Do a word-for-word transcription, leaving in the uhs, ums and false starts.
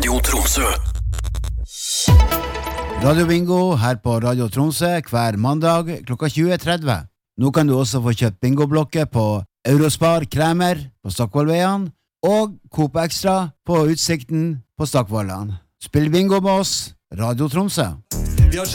Radio Tromsø. Radio Bingo her på Radio Tromsø hver mandag klokka tjue tretti. Nå kan du også få kjøpt bingoblokker på Eurospar Kremer på Stokkvollveien og Coop Extra på Utsikten på Stokkvollan. Spill bingo med oss, Radio Tromsø.